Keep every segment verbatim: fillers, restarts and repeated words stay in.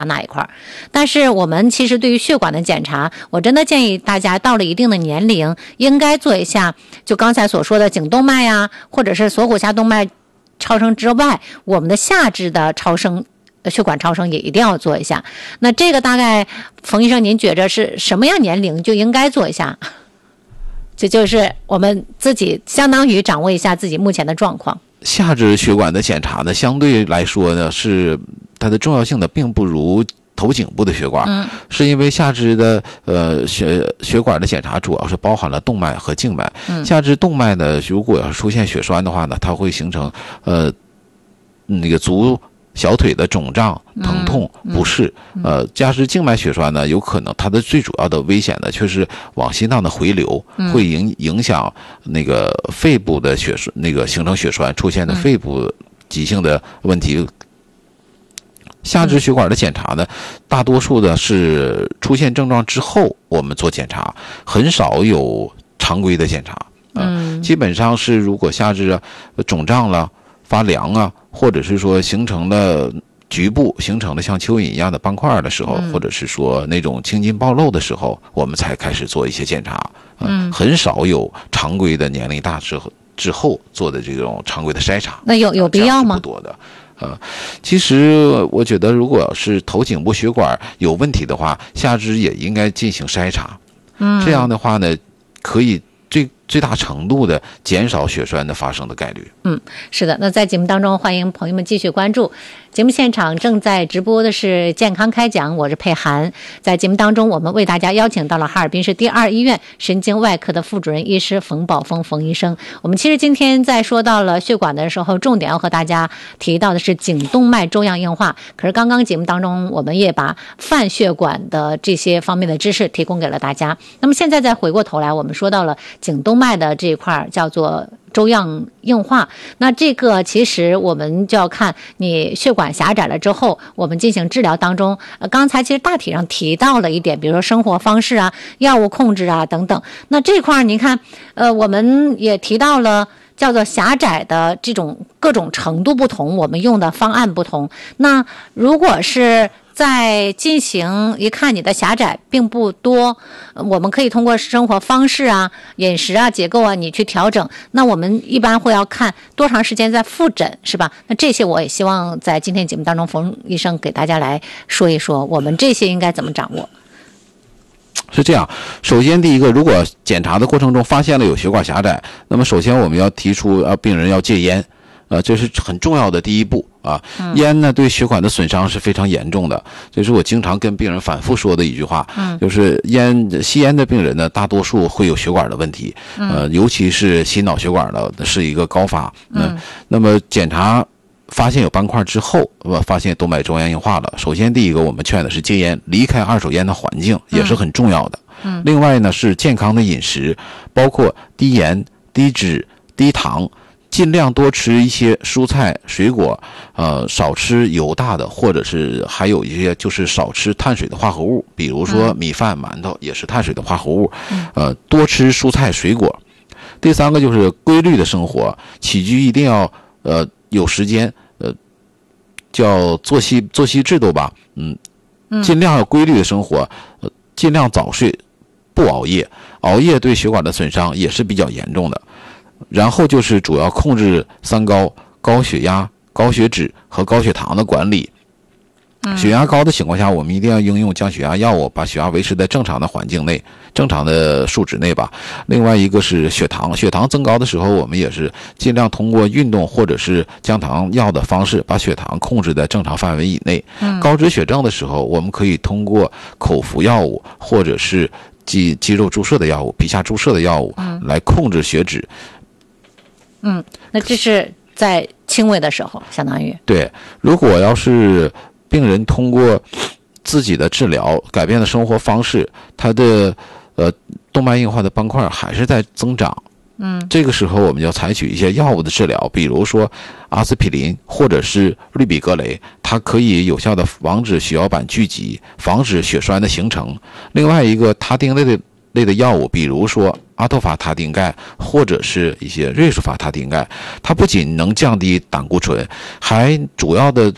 哪一块。但是我们其实对于血管的检查，我真的建议大家到了一定的年龄，应该做一下就刚才所说的颈动脉呀，或者是锁骨下动脉超声之外，我们的下肢的超声血管超声也一定要做一下。那这个大概冯医生您觉着是什么样年龄就应该做一下？这就是我们自己相当于掌握一下自己目前的状况。 下肢血管的检查呢，相对来说呢，是它的重要性呢，并不如头颈部的血管，嗯、是因为下肢的呃血血管的检查主要是包含了动脉和静脉。嗯、下肢动脉呢，如果要是出现血栓的话呢，它会形成呃那个足小腿的肿胀、疼痛、不适。嗯嗯、呃，加之静脉血栓呢，有可能它的最主要的危险呢，却是往心脏的回流，嗯、会影影响那个肺部的血栓，那个形成血栓，出现的肺部急性的问题。嗯、下肢血管的检查呢，大多数的是出现症状之后我们做检查，很少有常规的检查。呃、嗯，基本上是如果下肢肿胀了、发凉啊，或者是说形成了局部形成了像蚯蚓一样的斑块的时候，嗯、或者是说那种青筋暴露的时候，我们才开始做一些检查。呃、嗯，很少有常规的年龄大之后之后做的这种常规的筛查。 那有有必要吗？ 不多的。呃，其实我觉得，如果是头颈部血管有问题的话，下肢也应该进行筛查。嗯，这样的话呢，可以最最大程度的减少血栓的发生的概率。 嗯，是的。那在节目当中，欢迎朋友们继续关注。节目现场正在直播的是健康开讲，我是佩涵。在节目当中，我们为大家邀请到了哈尔滨市第二医院神经外科的副主任医师冯宝峰冯医生。我们其实今天在说到了血管的时候，重点要和大家提到的是颈动脉粥样硬化。可是刚刚节目当中，我们也把泛血管的这些方面的知识提供给了大家。那么现在再回过头来，我们说到了颈动脉的这一块叫做粥样硬化，那这个其实我们就要看你血管狭窄了之后，我们进行治疗当中，呃，刚才其实大体上提到了一点，比如说生活方式啊、药物控制啊等等。那这块您看，呃，我们也提到了叫做狭窄的这种各种程度不同，我们用的方案不同。那如果是在进行一看你的狭窄并不多，我们可以通过生活方式啊、饮食啊、结构啊，你去调整。那我们一般会要看多长时间在复诊，是吧？那这些我也希望在今天节目当中，冯医生给大家来说一说，我们这些应该怎么掌握。 是这样，首先第一个，如果检查的过程中发现了有血管狭窄，那么首先我们要提出呃病人要戒烟。呃，这是很重要的第一步啊。嗯、烟呢对血管的损伤是非常严重的，这是我经常跟病人反复说的一句话。嗯，就是烟吸烟的病人呢，大多数会有血管的问题，呃，尤其是心脑血管呢是一个高发。嗯，呃、那么检查发现有斑块之后，呃，发现动脉粥样硬化了。首先第一个，我们劝的是戒烟，离开二手烟的环境也是很重要的。嗯，另外呢是健康的饮食，包括低盐、低脂、低糖。尽量多吃一些蔬菜水果，呃，少吃油大的，或者是还有一些就是少吃碳水的化合物，比如说米饭、馒头也是碳水的化合物，呃，多吃蔬菜水果。第三个就是规律的生活，起居一定要呃有时间，呃，叫作息作息制度吧，嗯，尽量要规律的生活，呃，尽量早睡，不熬夜，熬夜对血管的损伤也是比较严重的。然后就是主要控制三高：高血压、高血脂和高血糖的管理。血压高的情况下，我们一定要应用降血压药物，把血压维持在正常的环境内、正常的数值内吧。另外一个是血糖，血糖增高的时候，我们也是尽量通过运动或者是降糖药的方式，把血糖控制在正常范围以内。高脂血症的时候，我们可以通过口服药物或者是肌肌肉注射的药物、皮下注射的药物来控制血脂。 嗯，那这是在轻微的时候，相当于对。如果要是病人通过自己的治疗改变了生活方式，他的呃动脉硬化的斑块还是在增长，嗯，这个时候我们要采取一些药物的治疗，比如说阿司匹林或者是氯吡格雷，它可以有效的防止血小板聚集，防止血栓的形成。另外一个他汀类的类的药物，比如说阿托伐他汀钙或者是一些瑞舒伐他汀钙，它不仅能降低胆固醇，还主要的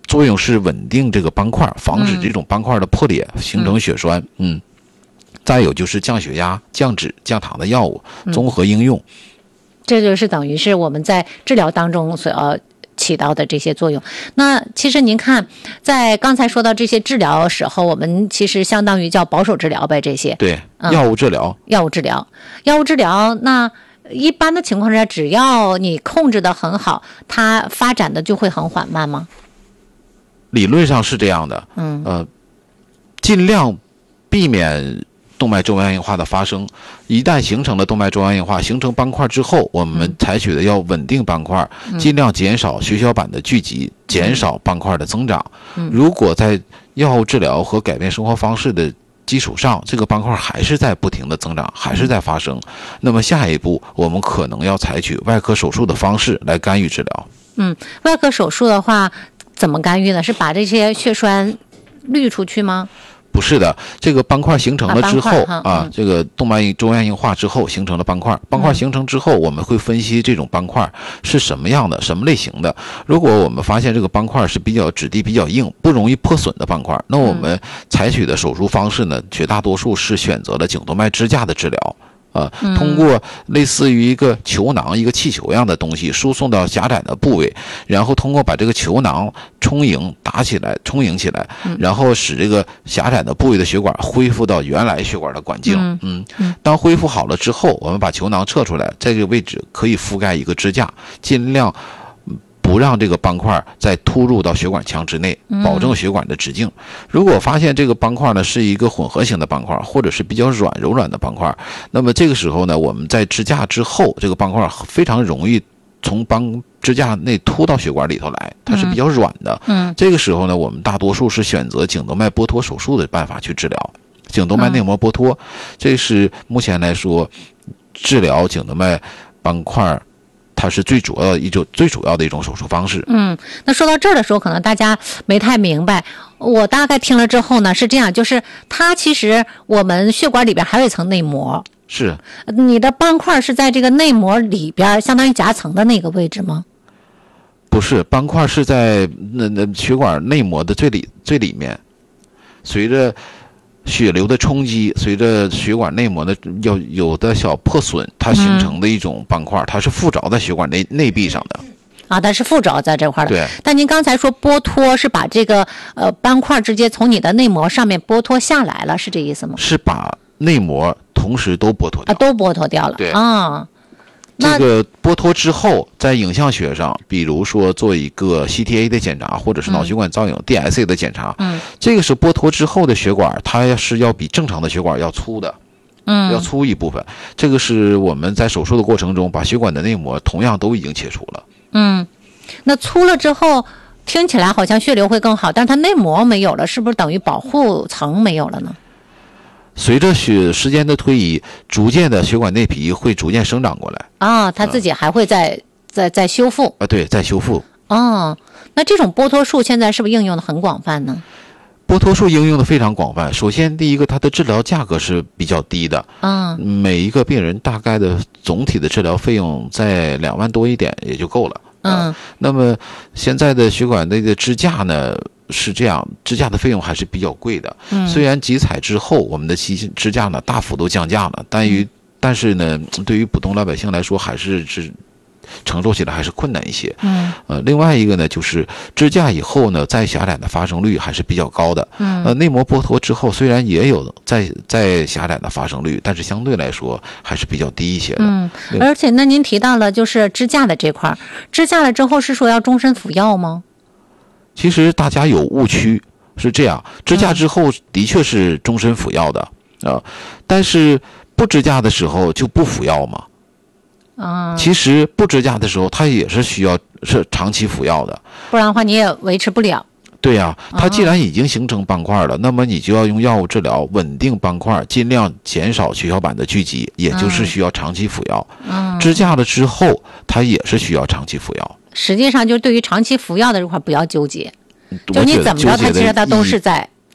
作用是稳定这个斑块，防止这种斑块的破裂，形成血栓。嗯，再有就是降血压、降脂、降糖的药物综合应用。嗯， 这就是等于是我们在治疗当中所要起到的这些作用。那其实您看，在刚才说到这些治疗时候，我们其实相当于叫保守治疗呗，这些对、 嗯、 药物治疗， 药物治疗，药物治疗。那一般的情况下，只要你控制得很好，它发展的就会很缓慢吗？ 理论上是这样的。 嗯， 呃，尽量避免动脉粥样硬化的发生。一旦形成了动脉粥样硬化，形成斑块之后，我们采取的要稳定斑块，嗯、尽量减少血小板的聚集，减少斑块的增长。 嗯、 如果在药物治疗和改变生活方式的基础上，这个斑块还是在不停的增长，还是在发生，那么下一步我们可能要采取外科手术的方式来干预治疗。 嗯，外科手术的话怎么干预呢？是把这些血栓滤出去吗？ 不是的，这个斑块形成了之后啊, 啊、嗯，这个动脉粥样硬化之后形成了斑块。斑块形成之后，我们会分析这种斑块是什么样的、什么类型的。如果我们发现这个斑块是比较质地比较硬、不容易破损的斑块，那我们采取的手术方式呢，绝大多数是选择了颈动脉支架的治疗。呃，通过类似于一个球囊、一个气球一样的东西输送到狭窄的部位，然后通过把这个球囊充盈、打起来、充盈起来，然后使这个狭窄的部位的血管恢复到原来血管的管径。嗯，当恢复好了之后，我们把球囊撤出来，在这个位置可以覆盖一个支架，尽量不让这个斑块再突入到血管腔之内，保证血管的直径。如果发现这个斑块呢是一个混合型的斑块，或者是比较软柔软的斑块，那么这个时候呢，我们在支架之后，这个斑块非常容易从斑支架内突到血管里头来，它是比较软的。嗯，这个时候呢，我们大多数是选择颈动脉剥脱手术的办法去治疗。颈动脉内膜剥脱，这是目前来说治疗颈动脉斑块它是最主要的一种最主要的一种手术方式。 嗯，那说到这儿的时候，可能大家没太明白。我大概听了之后呢，是这样，就是它其实我们血管里边还有一层内膜。 是。 你的斑块是在这个内膜里边，相当于夹层的那个位置吗？ 不是，斑块是在那那血管内膜的最里最里面，随着血流的冲击，随着血管内膜的有有的小破损，它形成的一种斑块，嗯、它是附着在血管内内壁上的。 啊，它是附着在这块的。 对。 但您刚才说剥脱是把这个呃斑块直接从你的内膜上面剥脱下来了，是这意思吗？ 是把内膜同时都剥脱掉。 啊，都剥脱掉了。 对啊。 这个剥脱之后，在影像学上，比如说做一个 C T A 的检查，或者是脑血管造影 D S A 的检查， 嗯， 这个是剥脱之后的血管，它是要比正常的血管要粗的， 嗯， 要粗一部分。这个是我们在手术的过程中，把血管的内膜同样都已经切除了。 嗯，那粗了之后，听起来好像血流会更好，但是它内膜没有了，是不是等于保护层没有了呢？ 随着血时间的推移，逐渐的血管内皮会逐渐生长过来啊，它自己还会再、嗯、再再修复啊，对，再修复。 哦，那这种剥脱术现在是不是应用的很广泛呢？ 剥脱术应用的非常广泛。首先，第一个，它的治疗价格是比较低的， 嗯， 每一个病人大概的总体的治疗费用在两万多一点也就够了。 嗯， 那么现在的血管内的支架呢？是这样，支架的费用还是比较贵的。 嗯， 虽然集采之后，我们的支支架呢大幅度降价了，但于但是呢，对于普通老百姓来说，还是是承受起来还是困难一些。 嗯， 呃，另外一个呢，就是支架以后呢，再狭窄的发生率还是比较高的。 嗯， 呃，内膜剥脱之后，虽然也有再再狭窄的发生率，但是相对来说还是比较低一些的。 嗯，而且那您提到了就是支架的这块，支架了之后是说要终身服药吗？ 其实大家有误区，是这样，支架之后的确是终身服药的啊、呃，但是不支架的时候就不服药吗？ 啊， 其实不支架的时候，它也是需要是长期服药的， 不然的话你也维持不了。 对呀、啊，它既然已经形成斑块了，那么你就要用药物治疗稳定斑块，尽量减少血小板的聚集，也就是需要长期服药。 嗯， 支架了之后，它也是需要长期服药。 实际上，就是对于长期服药的这块不要纠结，就你怎么着，它其实它都是在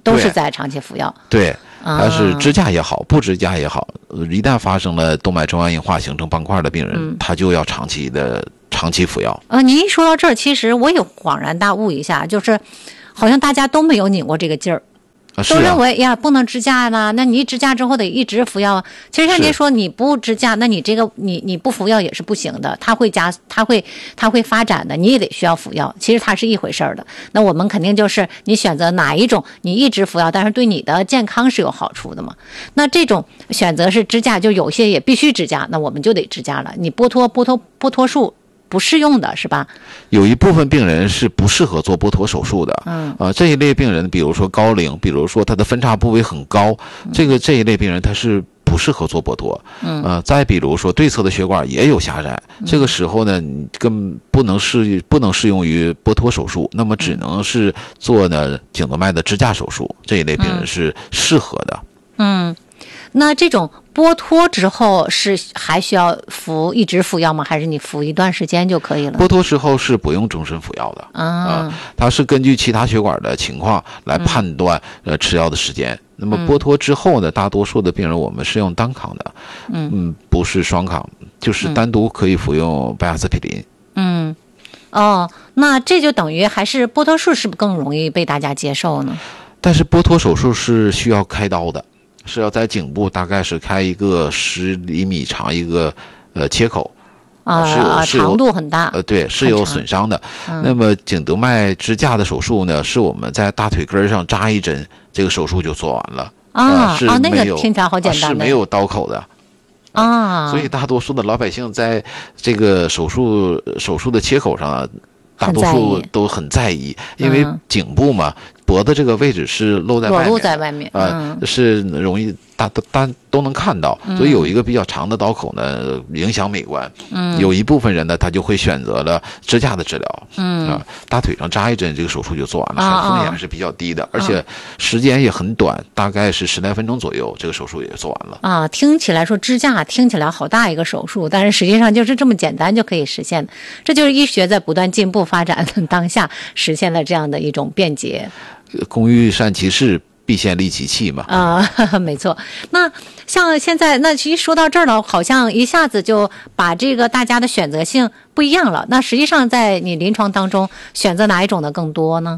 都是在长期服药。 对，它是支架也好，不支架也好，一旦发生了动脉粥样硬化形成斑块的病人，嗯、他就要长期的长期服药。 呃，您一说到这儿，其实我也恍然大悟一下，就是好像大家都没有拧过这个劲儿。 啊、 都认为呀不能支架呢，那你一支架之后得一直服药。其实像您说你不支架，那你这个你你不服药也是不行的，它会加它会它会发展的，你也得需要服药。其实它是一回事儿的。那我们肯定就是你选择哪一种，你一直服药，但是对你的健康是有好处的嘛。那这种选择是支架，就有些也必须支架，那我们就得支架了。你剥脱剥脱剥脱术不适用的是吧？ 有一部分病人是不适合做剥脱手术的，嗯，啊、呃，这一类病人，比如说高龄，比如说他的分叉部位很高，嗯、这个这一类病人他是不适合做剥脱，嗯，呃，再比如说对侧的血管也有狭窄，嗯、这个时候呢，你根不能适不能适用于剥脱手术，那么只能是做呢颈动脉的支架手术，这一类病人是适合的， 嗯，那这种剥脱之后是还需要服一直服药吗？还是你服一段时间就可以了？ 剥脱之后是不用终身服药的啊、呃，它是根据其他血管的情况来判断、嗯、呃吃药的时间。那么剥脱之后呢，大多数的病人我们是用单抗的，嗯嗯，不是双抗，就是单独可以服用拜阿司匹林。 嗯，哦，那这就等于还是剥脱术是不是更容易被大家接受呢？ 但是剥脱手术是需要开刀的。是要在颈部大概是开一个十厘米长一个呃切口啊，是有是有长度很大， 呃对，是有损伤的。嗯、那么颈动脉支架的手术呢，是我们在大腿根上扎一针，这个手术就做完了啊、 呃、是没有、 啊，那个听起来好简单的、 啊，是没有刀口的啊。 所以大多数的老百姓在这个手术手术的切口上，大多数都很在意，因为颈部嘛。嗯脖子这个位置是露在外面， 裸露在外面啊、呃，是容易大大都能看到，所以有一个比较长的刀口呢，影响美观。嗯，有一部分人呢，他就会选择了支架的治疗。嗯啊，大腿上扎一针，这个手术就做完了，还风险是比较低的，而且时间也很短，大概是十来分钟左右，这个手术也做完了。 啊，听起来说支架听起来好大一个手术，但是实际上就是这么简单就可以实现，这就是医学在不断进步发展的当下实现了这样的一种便捷。 工欲善其事，必先利其器嘛。 啊、呃，没错。那像现在，那其实说到这儿了，好像一下子就把这个大家的选择性不一样了。那实际上，在你临床当中，选择哪一种的更多呢？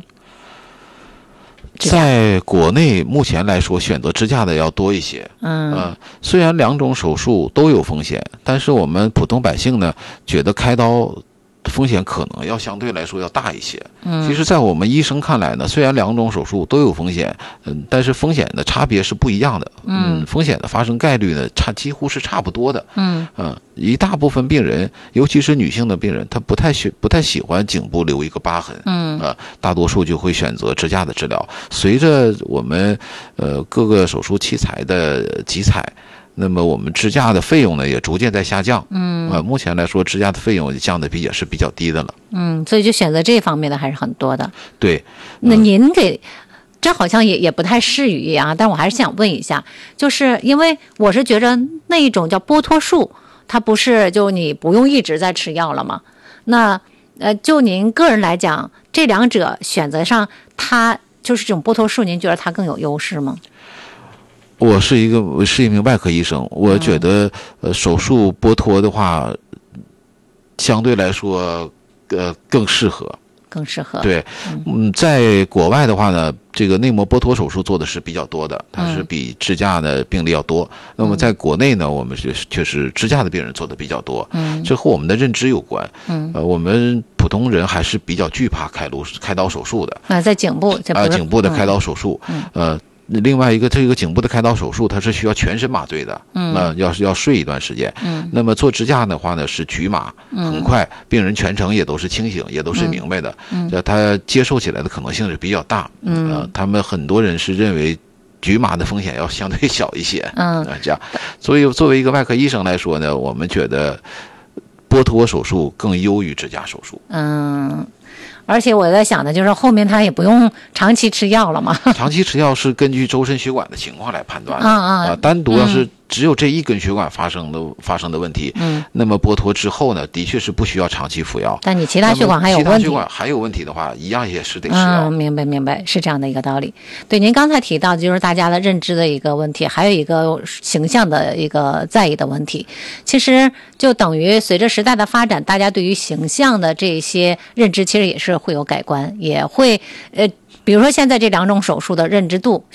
在国内目前来说，选择支架的要多一些。嗯、呃，虽然两种手术都有风险，但是我们普通百姓呢，觉得开刀风险可能要相对来说要大一些。嗯，其实，在我们医生看来呢，虽然两种手术都有风险，嗯，但是风险的差别是不一样的。嗯，风险的发生概率呢，差几乎是差不多的。嗯，嗯、呃，一大部分病人，尤其是女性的病人，她不太喜不太喜欢颈部留一个疤痕。嗯，啊、呃，大多数就会选择支架的治疗。随着我们呃各个手术器材的集采。那么我们支架的费用呢也逐渐在下降，嗯，啊，目前来说支架的费用降的比也是比较低的了， 嗯，所以就选择这方面的还是很多的。 对， 那您给这好像也也不太适宜啊，但我还是想问一下，就是因为我是觉着那一种叫剥脱术，它不是就你不用一直在吃药了吗？那呃，就您个人来讲，这两者选择上，它就是这种剥脱术，您觉得它更有优势吗？ 我是一个我是一名外科医生，我觉得呃手术剥脱的话，相对来说呃更适合， 更适合。 对，嗯，在国外的话呢，这个内膜剥脱手术做的是比较多的，它是比支架的病例要多。嗯、那么在国内呢，我们是确实支架的病人做的比较多，嗯，这和我们的认知有关。嗯，呃，我们普通人还是比较惧怕开颅开刀手术的。 啊，在颈部， 啊、呃，颈部的开刀手术，嗯，呃。另外一个，这个颈部的开刀手术，它是需要全身麻醉的，嗯，那、呃、要是要睡一段时间，嗯，那么做支架的话呢，是局麻，嗯，很快，病人全程也都是清醒，也都是明白的，嗯，这他接受起来的可能性是比较大，嗯，呃，他们很多人是认为局麻的风险要相对小一些，嗯，啊、呃，这样，所以作为一个外科医生来说呢，我们觉得剥脱手术更优于支架手术， 嗯。而且我在想的就是后面他也不用长期吃药了嘛。 长期吃药是根据周身血管的情况来判断的，啊啊，单独要是只有这一根血管发生的发生的问题，嗯，那么剥脱之后呢，的确是不需要长期服药。 但你其他血管还有问题， 其他血管还有问题的话，一样也是得吃药。 嗯，明白明白，是这样的一个道理。对，您刚才提到就是大家的认知的一个问题，还有一个形象的一个在意的问题。其实就等于随着时代的发展，大家对于形象的这些认知其实也是会有改观，也会呃。比如说现在这两种手术的认知度